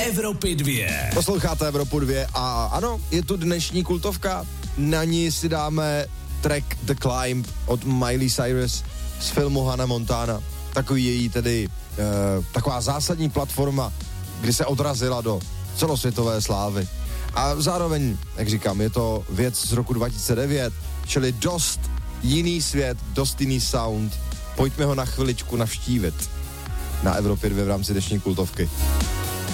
Evropy 2. Posloucháte Evropu 2 a ano, je tu dnešní kultovka. Na ní si dáme track The Climb od Miley Cyrus z filmu Hannah Montana. Takový její tedy taková zásadní platforma, kdy se odrazila do celosvětové slávy. A zároveň, jak říkám, je to věc z roku 2009, čili dost jiný svět, dost jiný sound. Pojďme ho na chviličku navštívit na Evropě 2 v rámci dnešní kultovky.